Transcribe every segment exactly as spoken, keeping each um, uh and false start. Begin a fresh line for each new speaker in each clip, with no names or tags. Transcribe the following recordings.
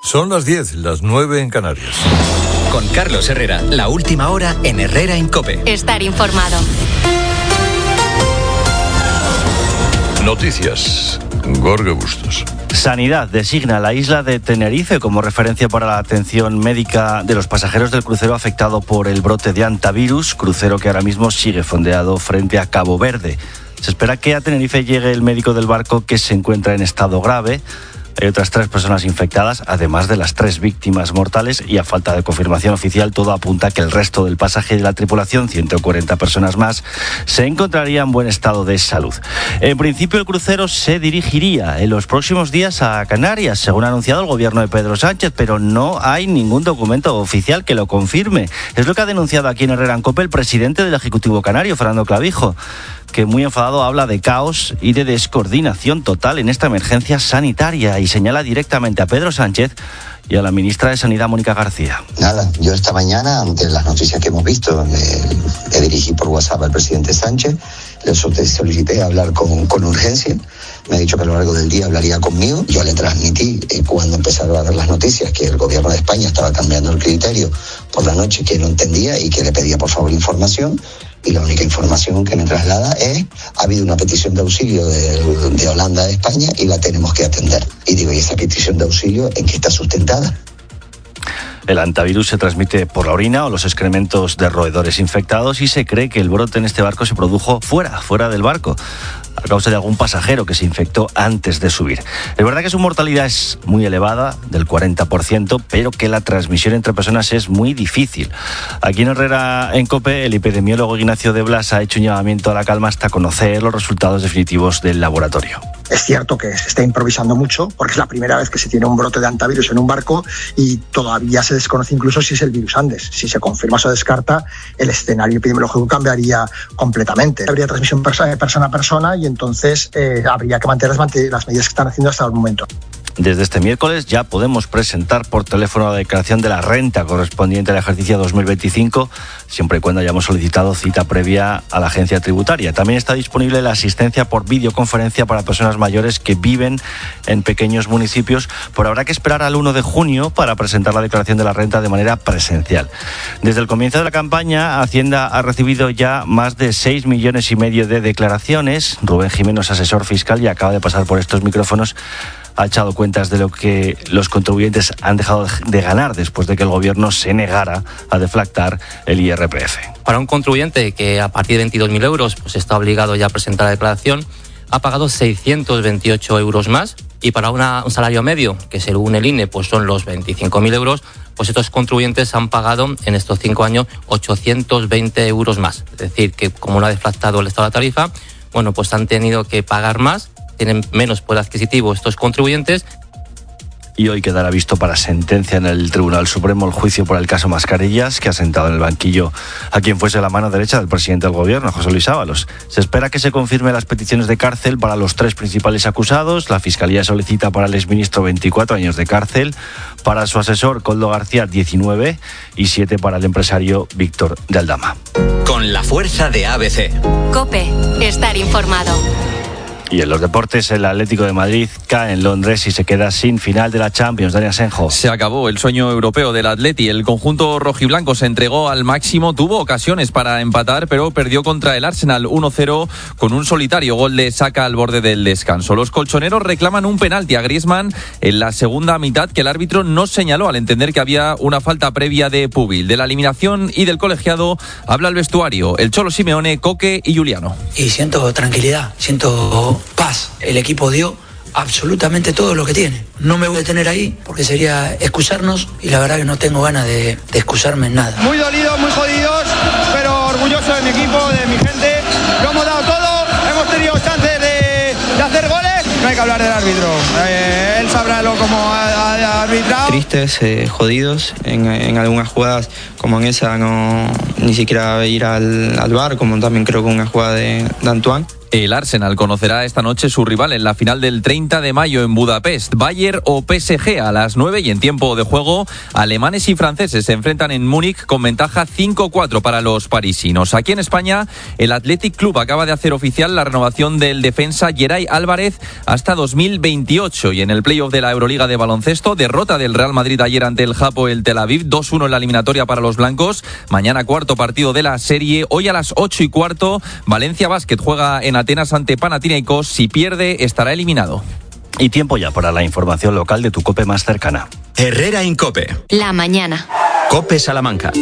Son las diez, las nueve en Canarias.
Con Carlos Herrera, la última hora en Herrera en COPE.
Estar informado.
Noticias. Gorge Bustos.
Sanidad designa la isla de Tenerife como referencia para la atención médica de los pasajeros del crucero afectado por el brote de hantavirus, crucero que ahora mismo sigue fondeado frente a Cabo Verde. Se espera que a Tenerife llegue el médico del barco, que se encuentra en estado grave. Hay otras tres personas infectadas, además de las tres víctimas mortales, y a falta de confirmación oficial, todo apunta a que el resto del pasaje de la tripulación, ciento cuarenta personas más, se encontraría en buen estado de salud. En principio, el crucero se dirigiría en los próximos días a Canarias, según ha anunciado el gobierno de Pedro Sánchez, pero no hay ningún documento oficial que lo confirme. Es lo que ha denunciado aquí en Herrera en COPE el presidente del Ejecutivo Canario, Fernando Clavijo, que muy enfadado habla de caos y de descoordinación total en esta emergencia sanitaria y señala directamente a Pedro Sánchez y a la ministra de Sanidad, Mónica García.
Nada, yo esta mañana, ante las noticias que hemos visto, eh, le dirigí por WhatsApp al presidente Sánchez, le solicité hablar con, con urgencia, me ha dicho que a lo largo del día hablaría conmigo. Yo le transmití, eh, cuando empezaron a dar las noticias, que el gobierno de España estaba cambiando el criterio por la noche, que no entendía y que le pedía por favor información. Y la única información que me traslada es: ha habido una petición de auxilio de, de Holanda a España y la tenemos que atender. Y digo, ¿y esa petición de auxilio en qué está sustentada?
El hantavirus se transmite por la orina o los excrementos de roedores infectados, y se cree que el brote en este barco se produjo fuera, fuera del barco, a causa de algún pasajero que se infectó antes de subir. Es verdad que su mortalidad es muy elevada, del cuarenta por ciento, pero que la transmisión entre personas es muy difícil. Aquí en Herrera en COPE, el epidemiólogo Ignacio de Blas ha hecho un llamamiento a la calma hasta conocer los resultados definitivos del laboratorio.
Es cierto que se está improvisando mucho, porque es la primera vez que se tiene un brote de hantavirus en un barco y todavía se desconoce incluso si es el virus Andes. Si se confirma o se descarta, el escenario epidemiológico cambiaría completamente. Habría transmisión persona a persona y entonces eh, habría que mantener las, las medidas que están haciendo hasta el momento.
Desde este miércoles ya podemos presentar por teléfono la declaración de la renta correspondiente al ejercicio dos mil veinticinco, siempre y cuando hayamos solicitado cita previa a la agencia tributaria. También está disponible la asistencia por videoconferencia para personas mayores que viven en pequeños municipios, pero habrá que esperar al uno de junio para presentar la declaración de la renta de manera presencial. Desde el comienzo de la campaña, Hacienda ha recibido ya más de seis millones y medio de declaraciones. Rubén Jiménez, asesor fiscal, y acaba de pasar por estos micrófonos, ha echado cuentas de lo que los contribuyentes han dejado de ganar después de que el gobierno se negara a deflactar el I R P F.
Para un contribuyente que a partir de veintidós mil euros pues está obligado ya a presentar la declaración, ha pagado seiscientos veintiocho euros más, y para una, un salario medio, que según el I N E pues son los veinticinco mil euros, pues estos contribuyentes han pagado en estos cinco años ochocientos veinte euros más. Es decir, que como no ha deflactado el estado de la tarifa, bueno, pues han tenido que pagar más, tienen menos poder adquisitivo estos contribuyentes.
Y hoy quedará visto para sentencia en el Tribunal Supremo el juicio por el caso Mascarillas, que ha sentado en el banquillo a quien fuese la mano derecha del presidente del gobierno, José Luis Ábalos. Se espera que se confirmen las peticiones de cárcel para los tres principales acusados. La Fiscalía solicita para el exministro veinticuatro años de cárcel, para su asesor Koldo García diecinueve y siete para el empresario Víctor de Aldama.
Con la fuerza de A B C.
COPE, estar informado.
Y en los deportes, el Atlético de Madrid cae en Londres y se queda sin final de la Champions. Dani Asenjo.
Se acabó el sueño europeo del Atleti. El conjunto rojiblanco se entregó al máximo, tuvo ocasiones para empatar, pero perdió contra el Arsenal uno cero con un solitario gol de Saka al borde del descanso. Los colchoneros reclaman un penalti a Griezmann en la segunda mitad que el árbitro no señaló, al entender que había una falta previa de Pubil. De la eliminación y del colegiado habla el vestuario, el Cholo Simeone, Coque y Juliano.
Y siento tranquilidad, siento paz. El equipo dio absolutamente todo lo que tiene. No me voy a detener ahí porque sería excusarnos, y la verdad que no tengo ganas de, de excusarme en nada.
Muy dolidos, muy jodidos, pero orgulloso de mi equipo, de mi gente. Lo hemos dado todo, hemos tenido chances de, de hacer goles. No hay que hablar del árbitro. Eh, él sabrá lo como ha, ha arbitrado.
Tristes, eh, jodidos. En, en algunas jugadas, como en esa, no ni siquiera ir al, al V A R, como también creo que una jugada de, de Antoine.
El Arsenal conocerá esta noche su rival en la final del treinta de mayo en Budapest. Bayern o P S G a las nueve, y en tiempo de juego alemanes y franceses se enfrentan en Múnich con ventaja cinco cuatro para los parisinos. Aquí en España, el Athletic Club acaba de hacer oficial la renovación del defensa Geray Álvarez hasta dos mil veintiocho, y en el play playoff de la Euroliga de baloncesto. Derrota del Real Madrid ayer ante el Hapoel Tel Aviv, dos uno en la eliminatoria para los blancos. Mañana cuarto partido de la serie. Hoy a las ocho y cuarto, Valencia Basket juega en Atenas ante Panathinaikos. Si pierde, estará eliminado.
Y tiempo ya para la información local de tu COPE más cercana.
Herrera Incope.
La mañana.
COPE Salamanca.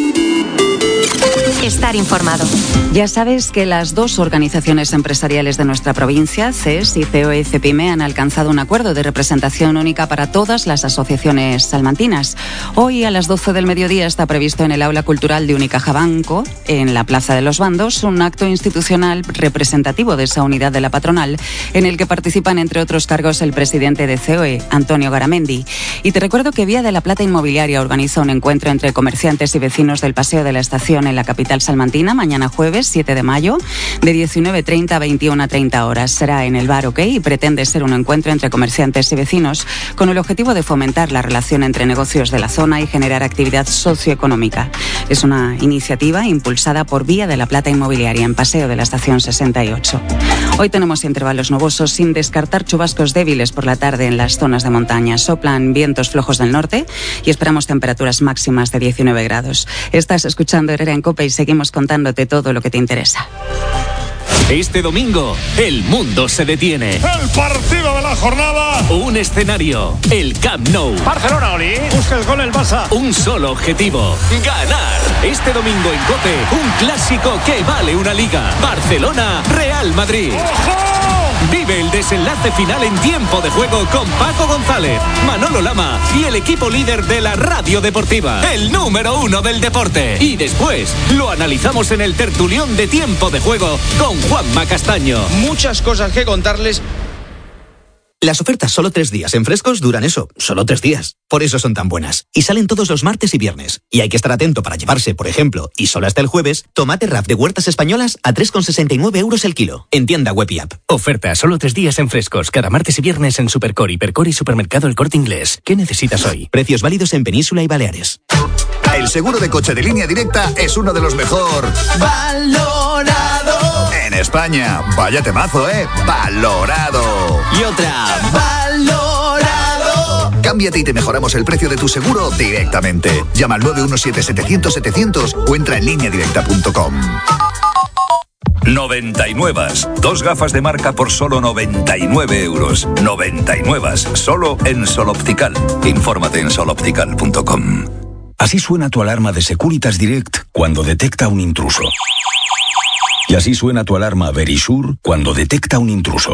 Estar informado.
Ya sabes que las dos organizaciones empresariales de nuestra provincia, C E S y C O E Cepime, han alcanzado un acuerdo de representación única para todas las asociaciones salmantinas. Hoy a las doce del mediodía está previsto en el Aula Cultural de Unicaja Banco, en la Plaza de los Bandos, un acto institucional representativo de esa unidad de la patronal, en el que participan, entre otros cargos, el presidente de C O E, Antonio Garamendi. Y te recuerdo que Vía de la Plata Inmobiliaria organiza un encuentro entre comerciantes y vecinos del Paseo de la Estación en la capital salmantina, mañana jueves siete de mayo, de diecinueve treinta a veintiuna treinta horas. Será en el Bar OK y pretende ser un encuentro entre comerciantes y vecinos con el objetivo de fomentar la relación entre negocios de la zona y generar actividad socioeconómica. Es una iniciativa impulsada por Vía de la Plata Inmobiliaria en Paseo de la Estación sesenta y ocho. Hoy tenemos intervalos nubosos sin descartar chubascos débiles por la tarde en las zonas de montaña. Soplan vientos flojos del norte y esperamos temperaturas máximas de diecinueve grados. Estás escuchando Herrera en COPE y seguimos contándote todo lo que te interesa.
Este domingo, el mundo se detiene.
El partido de la jornada.
Un escenario, el Camp Nou.
Barcelona, Oli. Busca el gol el Barça.
Un solo objetivo, ganar. Este domingo en COPE, un clásico que vale una liga. Barcelona, Real Madrid. ¡Ojo! Vive el desenlace final en tiempo de juego con Paco González, Manolo Lama y el equipo líder de la radio deportiva, el número uno del deporte. Y después lo analizamos en el tertulión de tiempo de juego con Juanma Castaño.
Muchas cosas que contarles.
Las ofertas solo tres días en Frescos duran eso, solo tres días. Por eso son tan buenas. Y salen todos los martes y viernes. Y hay que estar atento para llevarse, por ejemplo, y solo hasta el jueves, tomate raf de Huertas Españolas a tres con sesenta y nueve euros el kilo. En tienda web y app.
Oferta solo tres días en Frescos, cada martes y viernes en Supercor, Hipercor y Supermercado El Corte Inglés. ¿Qué necesitas hoy?
Precios válidos en Península y Baleares.
El seguro de coche de Línea Directa es uno de los mejor valorado en España. Vaya temazo, ¿eh? Valorado.
Y otra.
Valorado. Cámbiate y te mejoramos el precio de tu seguro directamente. Llama al nueve uno siete setecientos setecientos o entra en línea directa punto com.
noventa y nueve. Dos gafas de marca por solo noventa y nueve euros. noventa y nueve. Solo en Sol Optical. Infórmate en sol optical punto com.
Así suena tu alarma de Securitas Direct cuando detecta un intruso. Y así suena tu alarma Verisure cuando detecta un intruso.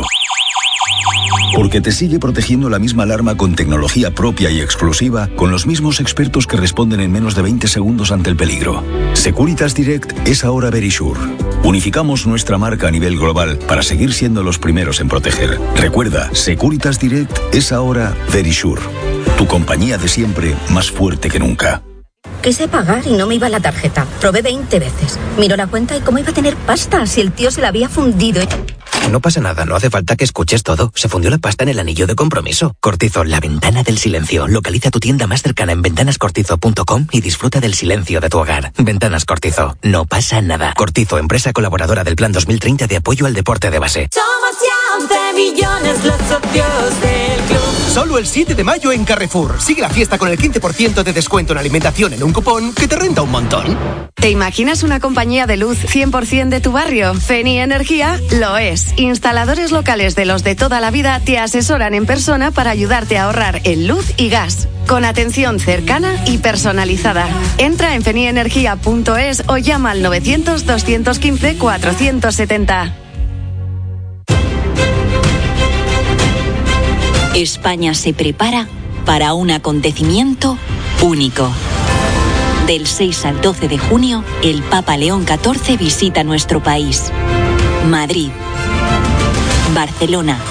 Porque te sigue protegiendo la misma alarma con tecnología propia y exclusiva, con los mismos expertos que responden en menos de veinte segundos ante el peligro. Securitas Direct es ahora Verisure. Unificamos nuestra marca a nivel global para seguir siendo los primeros en proteger. Recuerda, Securitas Direct es ahora Verisure. Tu compañía de siempre, más fuerte que nunca.
Quise pagar y no me iba la tarjeta. Probé veinte veces. Miro la cuenta y cómo iba a tener pasta si el tío se la había fundido.
No pasa nada, no hace falta que escuches todo. Se fundió la pasta en el anillo de compromiso. Cortizo, la ventana del silencio. Localiza tu tienda más cercana en ventanas cortizo punto com y disfruta del silencio de tu hogar. Ventanas Cortizo, no pasa nada. Cortizo, empresa colaboradora del Plan dos mil treinta de apoyo al deporte de base.
Somos ya once millones los socios del club.
Solo el siete de mayo en Carrefour. Sigue la fiesta con el quince por ciento de descuento en alimentación en un cupón que te renta un montón.
¿Te imaginas una compañía de luz cien por ciento de tu barrio? Feni Energía lo es. Instaladores locales de los de toda la vida te asesoran en persona para ayudarte a ahorrar en luz y gas. Con atención cercana y personalizada. Entra en feni energía punto es o llama al novecientos, doscientos quince, cuatrocientos setenta.
España se prepara para un acontecimiento único. Del seis al doce de junio, el Papa León catorce visita nuestro país. Madrid, Barcelona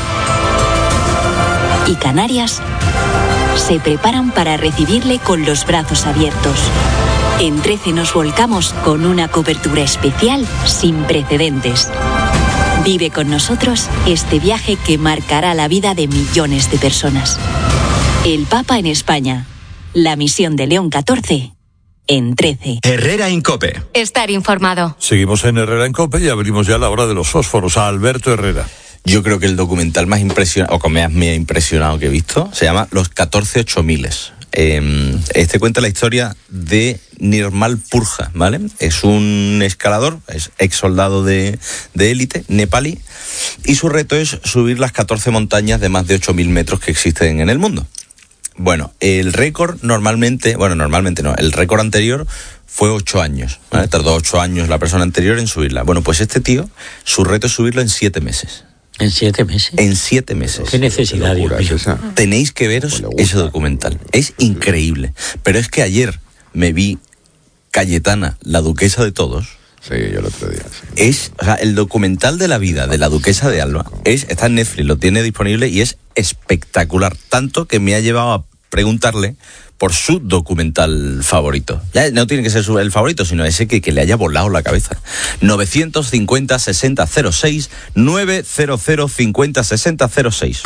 y Canarias se preparan para recibirle con los brazos abiertos. En trece nos volcamos con una cobertura especial sin precedentes. Vive con nosotros este viaje que marcará la vida de millones de personas. El Papa en España. La misión de León catorce en trece.
Herrera en COPE.
Estar informado.
Seguimos en Herrera en COPE y abrimos ya la hora de los fósforos a Alberto Herrera.
Yo creo que el documental más impresionante, o que más me ha impresionado que he visto, se llama Los catorce ocho miles. Eh, este cuenta la historia de Nirmal Purja, ¿vale? Es un escalador, es ex soldado de, de élite, nepalí, y su reto es subir las catorce montañas de más de ocho mil metros que existen en el mundo. Bueno, el récord normalmente, bueno, normalmente no, el récord anterior fue ocho años, ¿vale? Tardó ocho años la persona anterior en subirla. Bueno, pues este tío, su reto es subirlo en siete meses.
¿En siete meses?
En siete meses.
¿Qué necesidad, Dios mío?
Tenéis que veros ese documental. Es increíble. Pero es que ayer me vi Cayetana, la duquesa de todos.
Sí, yo el otro día. Sí.
Es, o sea, el documental de la vida de la duquesa de Alba es, está en Netflix, lo tiene disponible y es espectacular. Tanto que me ha llevado a preguntarle por su documental favorito. Ya no tiene que ser su, el favorito, sino ese que, que le haya volado la cabeza. novecientos cincuenta sesenta cero seis, novecientos cincuenta sesenta cero seis.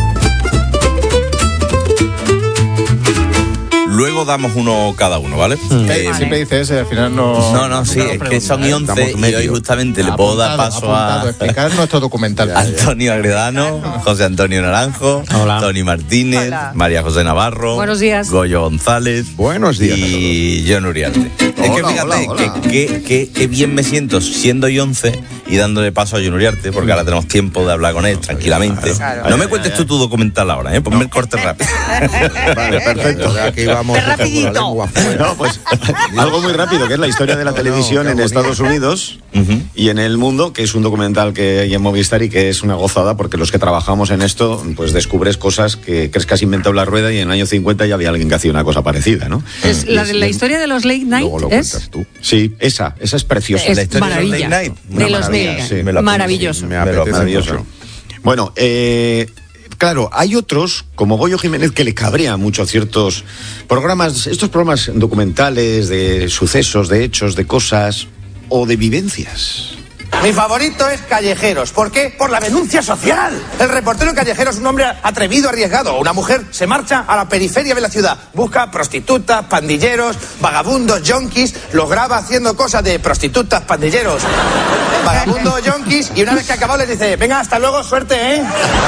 Luego damos uno cada uno, ¿vale?
Mm. Eh, vale. Siempre dice ese, al final no...
No, no, sí, es que son y once y hoy justamente apuntado, le puedo dar paso
apuntado,
a...
explicar nuestro documental.
Antonio Agredano, José Antonio Naranjo, Hola. Tony Martínez, Hola. María José Navarro,
buenos días.
Goyo González,
buenos días
y John Uriarte. Hola, es que fíjate, hola, hola. que, que, que, que bien me siento siendo y once y dándole paso a JohnUriarte, porque ahora tenemos tiempo de hablar con él tranquilamente. Claro. No me cuentes tú tu documental ahora, ¿eh? Ponme no. el corte rápido.
Vale, perfecto. Aquí vamos.
Rapidito.
No, pues algo muy rápido, que es la historia de la televisión en Estados Unidos uh-huh. y en el mundo, que es un documental que hay en Movistar y que es una gozada, porque los que trabajamos en esto, pues descubres cosas que crees que has inventado la rueda y en el año cincuenta ya había alguien que hacía una cosa parecida, ¿no?
Es la de la historia de los late night,
lo
¿es?
Tú. Sí, esa, esa es preciosa.
Es
la historia
maravilla.
De los late night.
De los late
sí,
night. Maravilloso.
Me apetece maravilloso. Mucho. Bueno, eh... Claro, hay otros, como Goyo Jiménez, que le cabrea mucho ciertos programas, estos programas documentales de sucesos, de hechos, de cosas o de vivencias.
Mi favorito es Callejeros. ¿Por qué? Por la denuncia social. El reportero callejero es un hombre atrevido, arriesgado. Una mujer se marcha a la periferia de la ciudad. Busca prostitutas, pandilleros, vagabundos, yonkis. Los graba haciendo cosas de prostitutas, pandilleros, vagabundos, yonkis. Y una vez que acabó les dice, venga, hasta luego, suerte, ¿eh?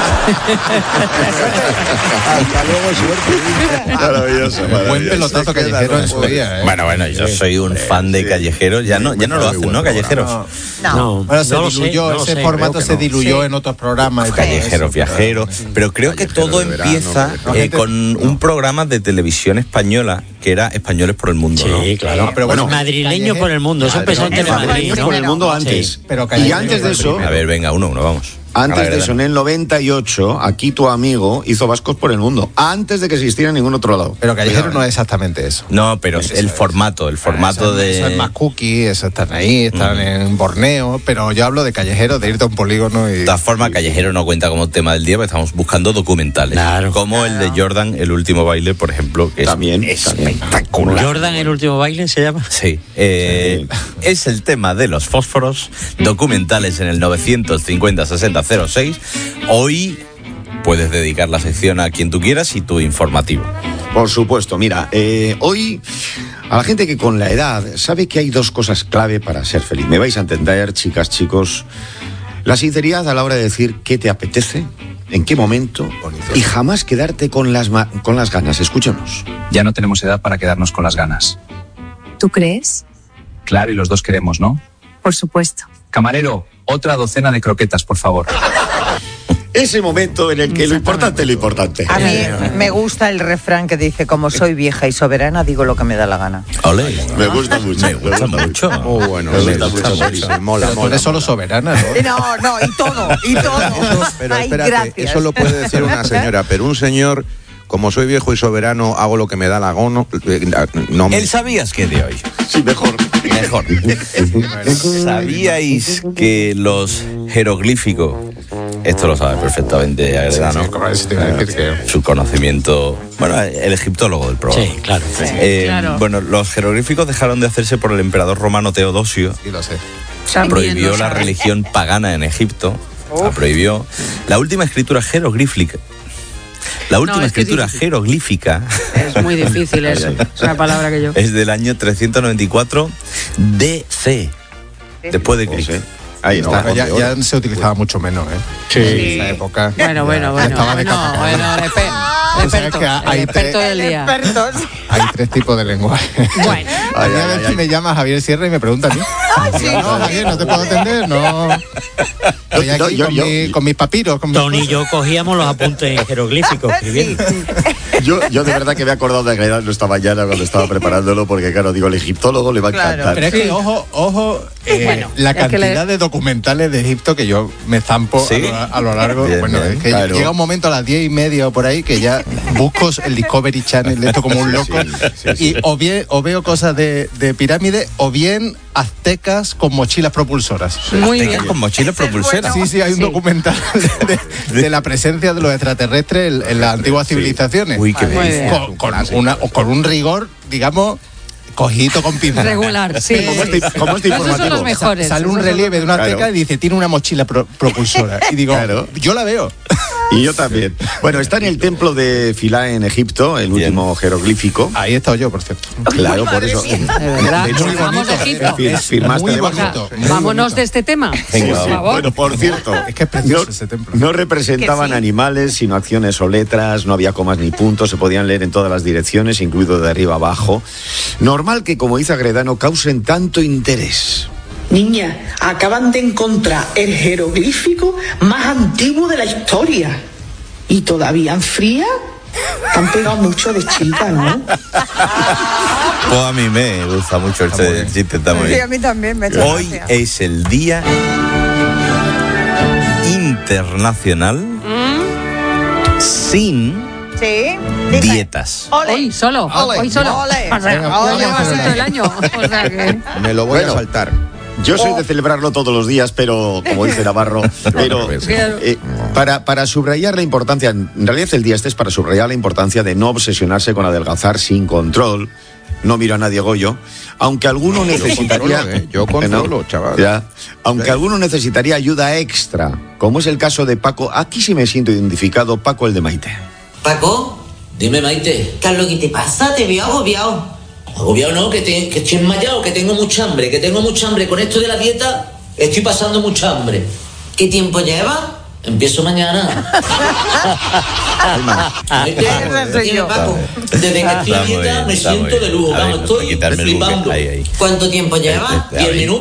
Hasta luego, suerte.
Maravilloso, maravilloso.
Buen pelotazo callejero en su día, ¿eh?
Bueno, bueno, yo soy un fan de Callejeros. Ya no, ya no lo hacen, ¿no? Callejeros.
No. no.
Bueno, se
no
diluyó,
sé, no
ese
sé,
formato se
no.
diluyó
sí.
en otros programas.
Callejeros, viajeros. Pero creo que todo empieza verano, eh, con no. un programa de televisión española que era Españoles por el Mundo,
sí,
¿no?
claro.
No, pero bueno,
madrileños por el mundo. Eso empezó en
Madrid, ¿no? Por el mundo antes.
Sí, pero
y antes de eso...
A ver, venga, uno, uno, vamos.
Antes de eso, en el noventa y ocho, aquí tu amigo hizo Vascos por el Mundo, antes de que existiera en ningún otro lado.
Pero Callejero no es exactamente eso.
No, pero es el formato, el formato
eso,
de...
Eso es más cookie, eso están ahí, están mm. en Borneo, pero yo hablo de Callejero, de irte a un polígono y...
De todas formas, Callejero no cuenta como tema del día, porque estamos buscando documentales.
Claro.
Como
claro.
el de Jordan, El Último Baile, por ejemplo, que
también,
es
también.
espectacular.
¿Jordan, El Último Baile se llama?
Sí. Eh, sí. Es el tema de los fósforos, documentales en el novecientos cincuenta sesenta cero seis. Hoy puedes dedicar la sección a quien tú quieras y tu informativo.
Por supuesto, mira, eh, hoy a la gente que con la edad sabe que hay dos cosas clave para ser feliz. Me vais a entender, chicas, chicos. La sinceridad a la hora de decir qué te apetece, en qué momento y jamás quedarte con las, ma- con las ganas. Escúchanos.
Ya no tenemos edad para quedarnos con las ganas.
¿Tú crees?
Claro, y los dos queremos, ¿no?
Por supuesto.
Camarero, otra docena de croquetas, por favor.
Ese momento en el que lo importante es lo importante.
A mí me gusta el refrán que dice, como soy vieja y soberana, digo lo que me da la gana.
Ole.
Me gusta mucho.
Me gusta mucho.
Muy bueno.
Me gusta mucho.
mucho. Mola,
pero
mola.
tú eres solo soberana, ¿no?
No, no, y todo, y todo.
Eso, pero
Ay,
espérate,
gracias.
eso lo puede decir una señora, pero un señor... Como soy viejo y soberano, hago lo que me da la gana. No me...
¿El sabías que de hoy?
Sí, mejor.
Mejor. ¿Sabíais que los jeroglíficos, esto lo sabe perfectamente Agredano,
sí, sí,
su conocimiento, bueno, el egiptólogo del programa.
Sí, claro.
Sí, eh,
claro.
Bueno, los jeroglíficos dejaron de hacerse por el emperador romano Teodosio.
Sí, lo sé.
Prohibió
lo
la
sabe.
religión pagana en Egipto. La prohibió. La última escritura jeroglífica. La última
No, es que
escritura
es difícil.
jeroglífica
Es muy difícil eso. Es una palabra que yo...
es del año trescientos noventa y cuatro D C. Después de Cristo.
Ahí
No,
está.
pero ya, ya se utilizaba mucho menos, ¿eh?
Sí.
En esa época.
Bueno,
ya-
bueno,
ya
bueno.
estaba
Bueno,
decapitado.
bueno, el espe-
Tú sabes
experto,
que
el
hay
experto
tres-
del día.
Expertos.
Hay tres tipos de lenguaje.
Bueno.
A mí a veces me llama Javier Sierra y me pregunta a mí.
sí.
No, Javier, no te puedo atender, no. Estoy aquí
No, yo-
con,
yo-
mi- con mis papiros. Con mis
Tony y
cosas.
yo cogíamos los apuntes en jeroglíficos escribiendo.
Yo, yo de verdad que me he acordado de Gaetano esta mañana cuando estaba preparándolo, porque claro, digo, el egiptólogo le va a
Claro.
encantar.
Pero es que, ojo, ojo, eh,
Bueno,
la
es que
cantidad
le-
de documentales de Egipto que yo me zampo
¿Sí?
a, lo, a lo largo.
Bien,
bueno,
bien,
es que
claro.
llega un momento a las diez y media o por ahí que ya busco el Discovery Channel, esto como un loco,
Sí, sí, sí.
y o bien o veo cosas de, de pirámide o bien aztecas con mochilas propulsoras.
Muy
Aztecas
bien.
con mochilas propulseras.
Sí, sí, hay un
Sí.
documental de, de la presencia de los extraterrestres en, en las antiguas civilizaciones.
Uy, qué
Muy
bien.
bien.
Con, con una, o con un rigor, digamos, cogidito con pinza.
Regular, sí.
Como este, como este
Esos son
informativo.
los mejores.
Sale un
esos son
relieve de una
Claro.
azteca y dice, tiene una mochila pro- propulsora. Y digo,
Claro.
yo la veo.
Y yo también. Bueno, está en el templo de Philae en Egipto, el
Bien.
último jeroglífico.
Ahí he estado yo, por cierto.
Claro, por eso.
De verdad.
De hecho,
Pues vamos de Egipto.
fir- firmaste
muy
debajo.
bonito.
los- Vámonos de este tema.
Venga,
por
sí.
favor.
Bueno, por cierto,
Es que es precioso
no,
ese templo.
no representaban
Que sí.
animales, sino acciones o letras, no había comas ni puntos, se podían leer en todas las direcciones, incluido de arriba abajo. Normal que, como dice Agredano, causen tanto interés.
Niña, acaban de encontrar el jeroglífico más antiguo de la historia. ¿Y todavía enfría? Te han pegado mucho de chica, ¿no?
Pues a mí me gusta mucho este chiste, está muy
Sí, a
bien.
mí también me ha hecho
Hoy
gracia.
es el Día Internacional sin
Sí. Dime.
dietas.
Ole.
Hoy solo,
Ole.
hoy solo.
Ole.
O sea,
Venga,
no
ole,
llevas
ole.
todo el año. O sea que...
Me lo voy
Bueno.
a saltar.
Yo soy de celebrarlo todos los días, pero, como dice Navarro, pero eh, para, para subrayar la importancia, en realidad el día este es para subrayar la importancia de no obsesionarse con adelgazar sin control. No miro a nadie, Goyo. Aunque alguno necesitaría...
controlo, ¿eh? Yo controlo, chaval.
Ya. Aunque
Sí.
alguno necesitaría ayuda extra, como es el caso de Paco. Aquí sí me siento identificado, Paco el de Maite.
Paco, dime Maite.
¿Qué es lo que te pasa? Te veo agobiado.
Agobiado no, que, te- que estoy enmayado, que tengo mucha hambre, que tengo mucha hambre. Con esto de la dieta estoy pasando mucha hambre.
¿Qué tiempo lleva?
Empiezo mañana. Maite,
Ese soy
dime,
yo.
Paco, desde que estoy
Está
a
muy
dieta
bien,
me
está muy
siento
bien.
de lujo,
A ver,
vamos,
para
estoy
quitarme el buque.
flipando.
Ahí, ahí.
¿Cuánto tiempo lleva?
Este,
Diez
ahí.
minutos.